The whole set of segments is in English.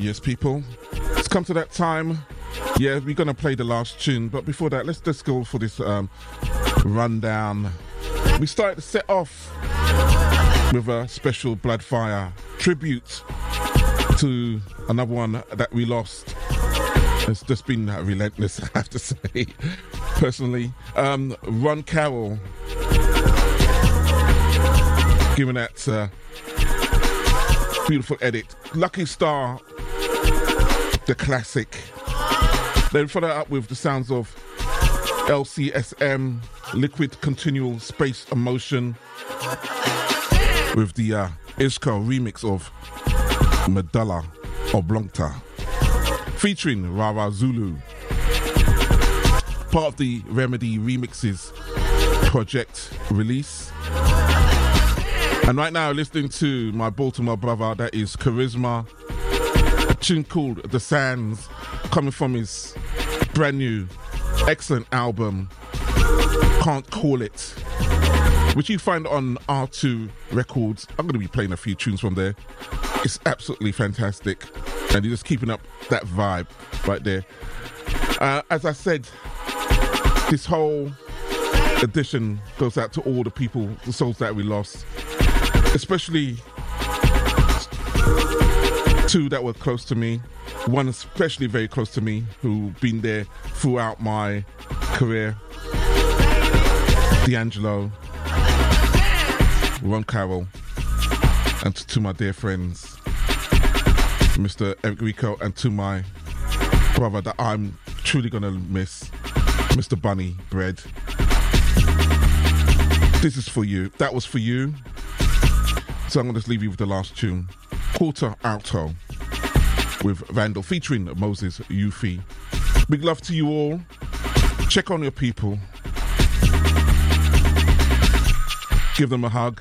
Yes, people. It's come to that time. Yeah, we're going to play the last tune. But before that, let's just go for this rundown. We started to set off with a special Bloodfire tribute to another one that we lost. It's just been relentless, I have to say, personally. Ron Carroll, giving that beautiful edit. Lucky Star, the classic. Then follow up with the sounds of LCSM, Liquid Continual Space Emotion, with the Isco remix of Medulla Oblongata, featuring Rara Zulu, part of the Remedy Remixes project release. And right now listening to my Baltimore brother, that is Charisma, a tune called The Sands, coming from his brand new excellent album Can't Call It, which you find on R2 Records. I'm going to be playing a few tunes from there. It's absolutely fantastic, and you're just keeping up that vibe right there. As I said, this whole edition goes out to all the people, the souls that we lost, especially two that were close to me. One especially very close to me, who've been there throughout my career. D'Angelo, Ron Carroll, and to my dear friends, Mr. Eric Rico, and to my brother that I'm truly gonna miss, Mr. Bunny Bread. This is for you. That was for you. So I'm gonna just leave you with the last tune, Quarter Alto, with Vandal featuring Moses Yufi. Big love to you all. Check on your people. Give them a hug.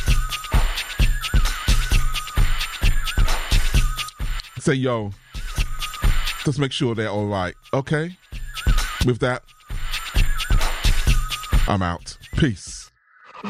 Say, yo, just make sure they're all right, okay? With that, I'm out. Peace.